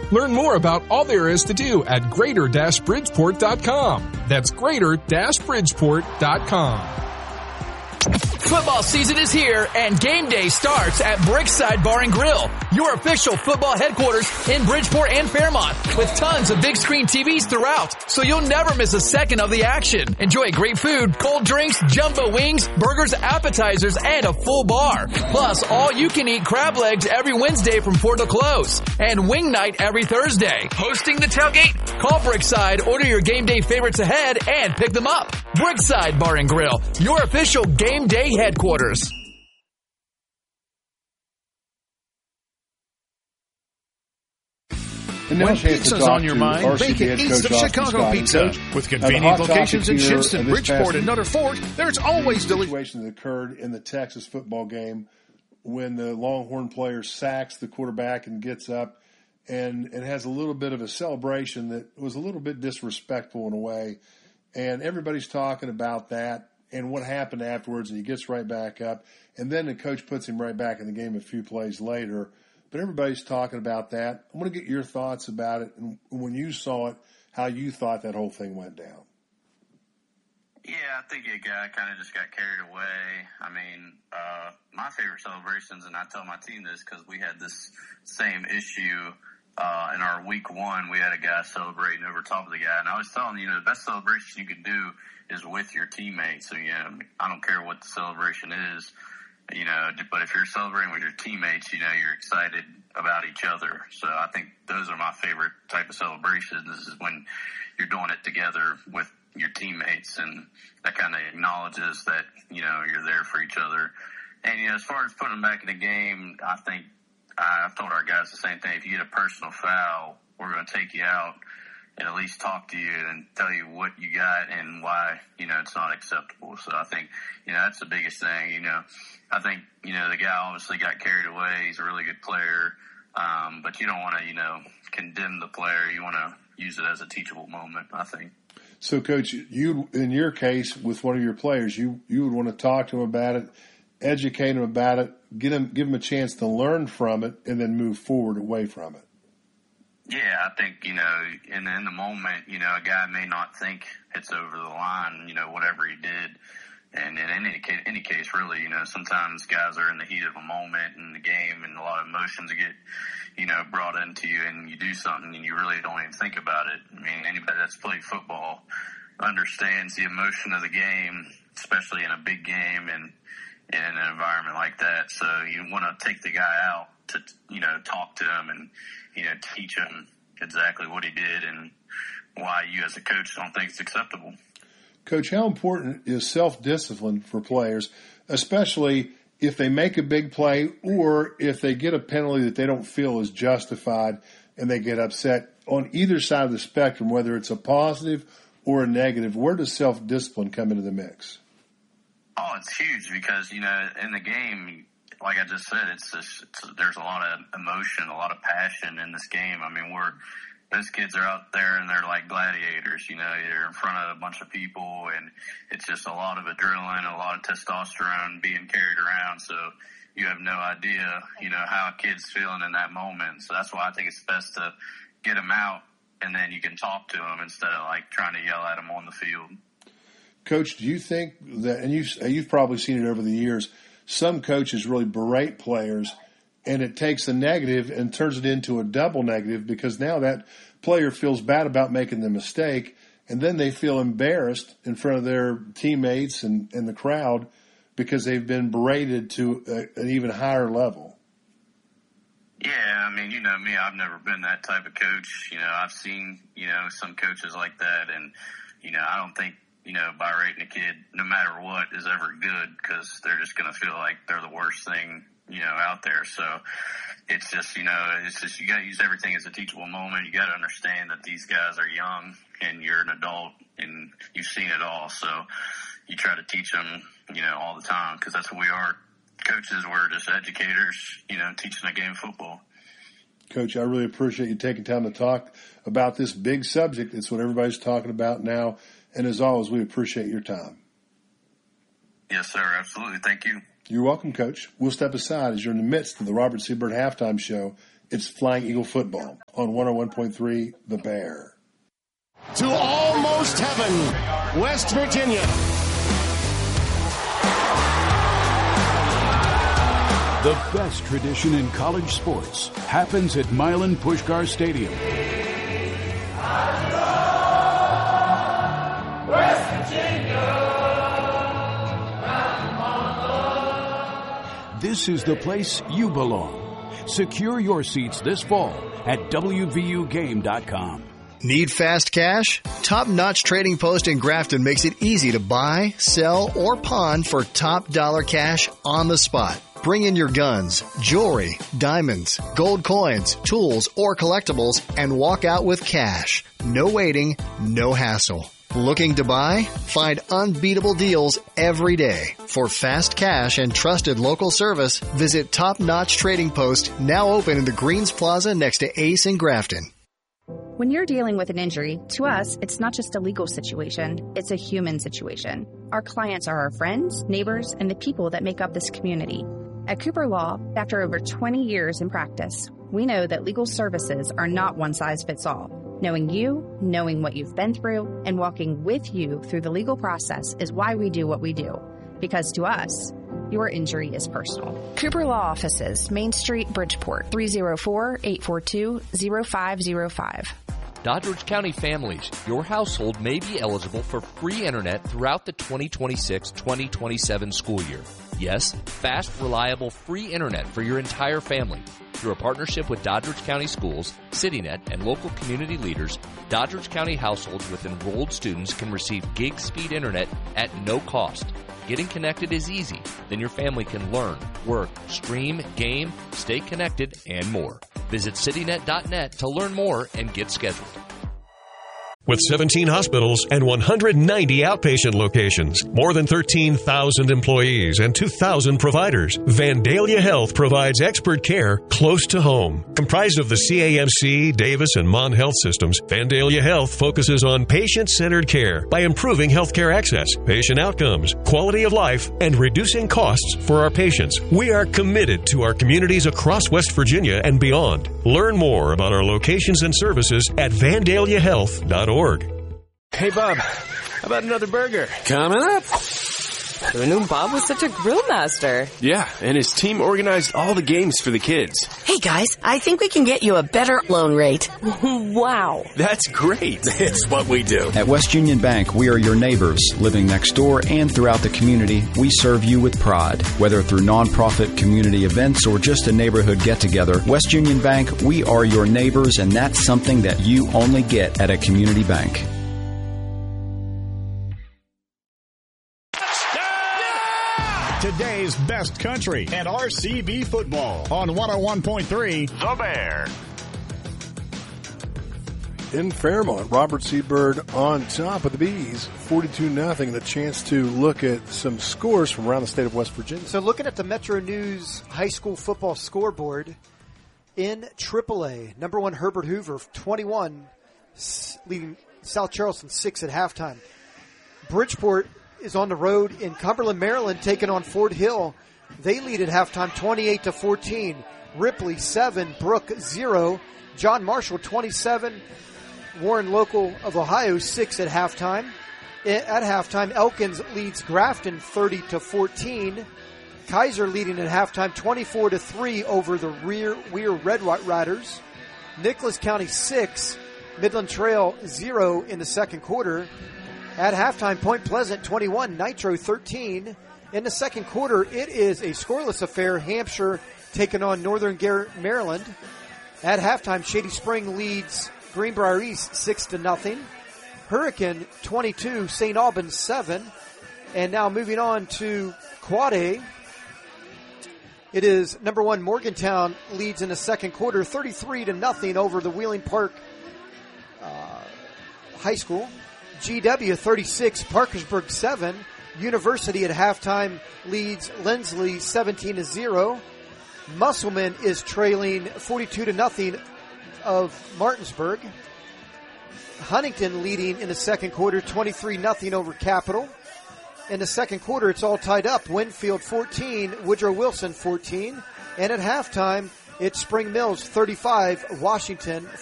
Learn more about all there is to do at greater-bridgeport.com. That's greater-bridgeport.com. Football season is here, and game day starts at Brickside Bar and Grill, your official football headquarters in Bridgeport and Fairmont, with tons of big screen TVs throughout, so you'll never miss a second of the action. Enjoy great food, cold drinks, jumbo wings, burgers, appetizers, and a full bar. Plus, all-you-can-eat crab legs every Wednesday from 4 to close, and wing night every Thursday. Hosting the tailgate? Call Brickside, order your game day favorites ahead, and pick them up. Brickside Bar and Grill, your official game day headquarters. When pizza's on your mind, make it East of Chicago Pizza. With convenient locations in Shinston, Bridgeport, and Nutter Fort, there's always situation that occurred in the Texas football game when the Longhorn player sacks the quarterback and gets up and has a little bit of a celebration that was a little bit disrespectful in a way. And everybody's talking about that and what happened afterwards, and he gets right back up. And then the coach puts him right back in the game a few plays later. But everybody's talking about that. I want to get your thoughts about it, and when you saw it, how you thought that whole thing went down. Yeah, I think it kind of just got carried away. I mean, my favorite celebrations, and I tell my team this because we had this same issue in our week one. We had a guy celebrating over top of the guy, and I was telling the best celebration you can do is with your teammates. So, I don't care what the celebration is, but if you're celebrating with your teammates, you're excited about each other. So I think those are my favorite type of celebrations. This is when you're doing it together with your teammates, and that kind of acknowledges that, you're there for each other. And, as far as putting them back in the game, I think I've told our guys the same thing. If you get a personal foul, we're going to take you out and at least talk to you and tell you what you got and why, it's not acceptable. So I think, that's the biggest thing. I think, the guy obviously got carried away. He's a really good player. But you don't want to, condemn the player. You want to use it as a teachable moment, I think. So, Coach, you, in your case, with one of your players, you would want to talk to him about it, educate him about it, give him a chance to learn from it, and then move forward away from it. Yeah, I think, in the moment, a guy may not think it's over the line, whatever he did. And in any case, really, sometimes guys are in the heat of a moment in the game and a lot of emotions get, brought into you, and you do something and you really don't even think about it. I mean, anybody that's played football understands the emotion of the game, especially in a big game and in an environment like that. So you want to take the guy out to, talk to him and, teach him exactly what he did and why you as a coach don't think it's acceptable. Coach, how important is self-discipline for players, especially if they make a big play or if they get a penalty that they don't feel is justified and they get upset? On either side of the spectrum, whether it's a positive or a negative, where does self-discipline come into the mix? Oh, it's huge because, in the game, like I just said, there's a lot of emotion, a lot of passion in this game. I mean, those kids are out there and they're like gladiators, they're in front of a bunch of people, and it's just a lot of adrenaline, a lot of testosterone being carried around. So you have no idea, how a kid's feeling in that moment. So that's why I think it's best to get them out and then you can talk to them instead of like trying to yell at them on the field. Coach, do you think that, and you've probably seen it over the years, some coaches really berate players and it takes a negative and turns it into a double negative because now that player feels bad about making the mistake, and then they feel embarrassed in front of their teammates and the crowd because they've been berated to an even higher level. Yeah, I mean, me, I've never been that type of coach. I've seen, some coaches like that, and, I don't think, berating a kid, no matter what, is ever good because they're just going to feel like they're the worst thing, out there. So it's just, you got to use everything as a teachable moment. You got to understand that these guys are young and you're an adult and you've seen it all. So you try to teach them, all the time because that's what we are. Coaches, we're just educators, teaching a game of football. Coach, I really appreciate you taking time to talk about this big subject. It's what everybody's talking about now. And as always, we appreciate your time. Yes, sir. Absolutely. Thank you. You're welcome, Coach. We'll step aside as you're in the midst of the Robert Seabird Halftime Show It's Flying Eagle Football on 101.3 The Bear. To almost heaven, West Virginia. The best tradition in college sports happens at Milan Puskar Stadium. West Virginia. This is the place you belong. Secure your seats this fall at WVUGame.com. Need fast cash? Top Notch Trading Post in Grafton makes it easy to buy, sell, or pawn for top dollar cash on the spot. Bring in your guns, jewelry, diamonds, gold coins, tools, or collectibles and walk out with cash. No waiting, no hassle. Looking to buy? Find unbeatable deals every day. For fast cash and trusted local service, visit Top Notch Trading Post, now open in the Greens Plaza next to Ace in Grafton. When you're dealing with an injury, to us, it's not just a legal situation, it's a human situation. Our clients are our friends, neighbors, and the people that make up this community. At Cooper Law, after over 20 years in practice, we know that legal services are not one size fits all. Knowing you, knowing what you've been through, and walking with you through the legal process is why we do what we do. Because to us, your injury is personal. Cooper Law Offices, Main Street, Bridgeport, 304-842-0505. Doddridge County families, your household may be eligible for free internet throughout the 2026-2027 school year. Yes, fast, reliable, free internet for your entire family. Through a partnership with Doddridge County Schools, CityNet, and local community leaders, Doddridge County households with enrolled students can receive gig speed internet at no cost. Getting connected is easy. Then your family can learn, work, stream, game, stay connected, and more. Visit citynet.net to learn more and get scheduled. With 17 hospitals and 190 outpatient locations, more than 13,000 employees, and 2,000 providers, Vandalia Health provides expert care close to home. Comprised of the CAMC, Davis, and Mon Health systems, Vandalia Health focuses on patient-centered care by improving healthcare access, patient outcomes, quality of life, and reducing costs for our patients. We are committed to our communities across West Virginia and beyond. Learn more about our locations and services at vandaliahealth.org. Hey, Bob, how about another burger? Coming up. Who knew Bob was such a grill master? Yeah, and his team organized all the games for the kids. Hey, guys, I think we can get you a better loan rate. Wow. That's great. It's what we do. At West Union Bank, we are your neighbors. Living next door and throughout the community, we serve you with pride. Whether through nonprofit community events or just a neighborhood get-together, West Union Bank, we are your neighbors, and that's something that you only get at a community bank. Today's best country and RCB football on 101.3 The Bear. In Fairmont, Robert Seabird on top of the Bees, 42-0, and a chance to look at some scores from around the state of West Virginia. So looking at the Metro News high school football scoreboard, in AAA, number one Herbert Hoover, 21, leading South Charleston 6 at halftime. Bridgeport is on the road in Cumberland, Maryland, taking on Fort Hill. They lead at halftime 28-14. Ripley 7, Brook 0. John Marshall 27. Warren Local of Ohio 6 at halftime. At halftime, Elkins leads Grafton 30-14. Kaiser leading at halftime 24-3 over the Weir Red Riders. Nicholas County 6, Midland Trail 0 in the second quarter. At halftime, Point Pleasant 21, Nitro 13. In the second quarter, it is a scoreless affair. Hampshire taking on Northern Maryland. At halftime, Shady Spring leads Greenbrier East 6-0. Hurricane 22, St. Albans 7. And now moving on to Quad A. It is number one Morgantown leads in the second quarter 33-0 over the Wheeling Park High School. GW 36, Parkersburg 7. University at halftime leads Lenslee 17-0. Musselman is trailing 42-0 of Martinsburg. Huntington leading in the second quarter 23-0 over Capital. In the second quarter, it's all tied up. Winfield 14, Woodrow Wilson 14. And at halftime, It's Spring Mills 35, Washington